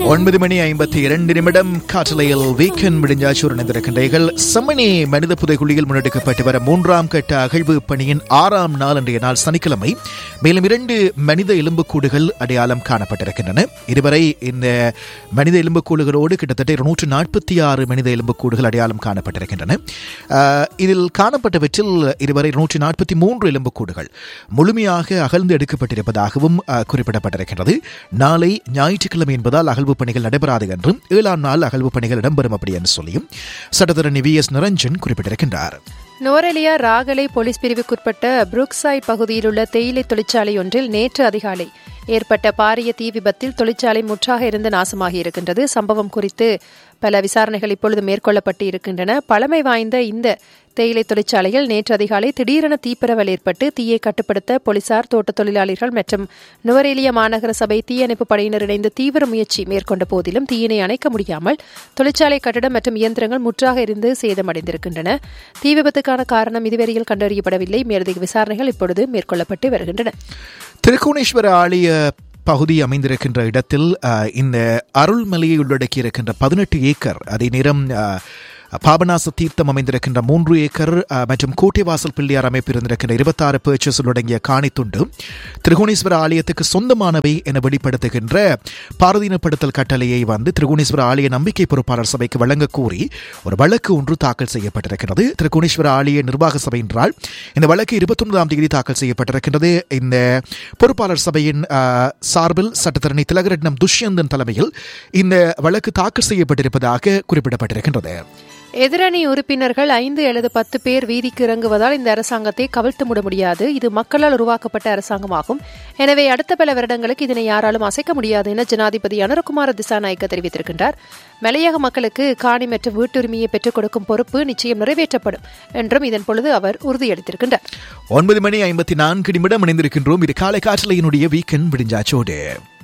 9:52 காற்றலையில் வீக்கெண்ட் முடிஞ்சாச்சு இணைந்திருக்கின்றீர்கள். செம்மணி மனித புதைகுழியில் முன்னெடுக்கப்பட்டு வர 3ஆம் கட்ட அகழ்வு பணியின் 6ஆம் நாள் இன்றைய நாள் சனிக்கிழமை மேலும் 2 மனித எலும்புக்கூடுகள் அடையாளம் காணப்பட்டிருக்கின்றன. இதுவரை இந்த மனித எலும்புக்கூடுகளோடு கிட்டத்தட்ட 246 மனித எலும்புக்கூடுகள் அடையாளம் காணப்பட்டிருக்கின்றன. இதில் காணப்பட்டவற்றில் இதுவரை 243 எலும்புக்கூடுகள் முழுமையாக அகழ்ந்து எடுக்கப்பட்டிருப்பதாகவும் குறிப்பிடப்பட்டிருக்கிறது. நாளை ஞாயிற்றுக்கிழமை என்பதால் அகழ்வு பணிகள் நடைபெறாது என்றும் 7ஆம் நாள் அகழ்வு பணிகள் இடம்பெறும் அப்படி என்று சொல்லியும் சட்டத்தரணி VS நிரஞ்சன் குறிப்பிட்டிருக்கின்றார். நுவரெலியா ராகலை போலீஸ் பிரிவுக்குட்பட்ட புரூக்சைட் பகுதியில் உள்ள தேயிலை தொழிற்சாலை ஒன்றில் நேற்று அதிகாலை ஏற்பட்ட பாரிய தீ விபத்தில் தொழிற்சாலை முற்றாக இருந்து நாசமாகி இருக்கின்றது. சம்பவம் குறித்து பல விசாரணைகள் இப்பொழுது மேற்கொள்ளப்பட்டு இருக்கின்றன. பழமை வாய்ந்த இந்த தேயிலை தொழிற்சாலையில் நேற்று அதிகாலை திடீரென தீப்பரவல் ஏற்பட்டு தீயை கட்டுப்படுத்த போலீசார், தோட்ட தொழிலாளர்கள் மற்றும் நுவரெலியா மாநகர சபை தீயணைப்பு படையினர் இணைந்து தீவிர முயற்சி மேற்கொண்ட போதிலும் தீயினை அணைக்க முடியாமல் தொழிற்சாலை கட்டடம் மற்றும் இயந்திரங்கள் முற்றாக இருந்து சேதமடைந்திருக்கின்றன. தீ விபத்துக்கான காரணம் இதுவரையில் கண்டறியப்படவில்லை. மேலதிக விசாரணைகள் இப்பொழுது மேற்கொள்ளப்பட்டு வருகின்றன. திருக்கோணேஸ்வர ஆலய பகுதி அமைந்திருக்கின்ற இடத்தில் இந்த அருள்மலையை உள்ளடக்கி இருக்கின்ற 18 ஏக்கர் அதே நேரம் பாபநாச தீர்த்தம் அமைந்திருக்கின்ற 3 ஏக்கர் மற்றும் கோட்டைவாசல் பிள்ளையார் அமைப்பு இருந்திருக்கின்ற 26 பர்ச்சஸ் உள்ளடங்கிய காணித்துண்டு திருகோணேஸ்வர ஆலயத்துக்கு சொந்தமானவை என வெளிப்படுத்துகின்ற பாரதீனப்படுத்தல் கட்டளையை திருகோணேஸ்வர ஆலய நம்பிக்கை பொறுப்பாளர் சபைக்கு வழங்க கோரி ஒரு வழக்கு ஒன்று தாக்கல் செய்யப்பட்டிருக்கிறது. திருகோணேஸ்வர ஆலய நிர்வாக சபையினால் இந்த வழக்கு 29ஆம் தேதி தாக்கல் செய்யப்பட்டிருக்கின்றது. இந்த பொறுப்பாளர் சபையின் சார்பில் சட்டத்தரணி திலகரட்னம் துஷ்யந்தன் தலைமையில் இந்த வழக்கு தாக்கல் செய்யப்பட்டிருப்பதாக குறிப்பிடப்பட்டிருக்கின்றது. எதிரணி உறுப்பினர்கள் 5 அல்லது 10 பேர் வீதிக்கு இறங்குவதால் இந்த அரசாங்கத்தை கவிழ்த்து மூட முடியாது. இது மக்களால் உருவாக்கப்பட்ட அரசாங்கமாகும். எனவே அடுத்த பல வருடங்களுக்கு இதனை யாராலும் அசைக்க முடியாது என ஜனாதிபதி அனுரகுமார திசாநாயக்க தெரிவித்திருக்கின்றார். மலையக மக்களுக்கு காணி மற்றும் வீட்டுரிமையை பெற்றுக் கொடுக்கும் பொறுப்பு நிச்சயம் நிறைவேற்றப்படும் என்றும் இதன் பொழுது அவர் உறுதியளித்திருக்கின்றார். 9:54 இணைந்திருக்கின்றோம். இது காலை காற்றலையினுடைய வீக்கெண்ட் விடிஞ்சாச்சோடு.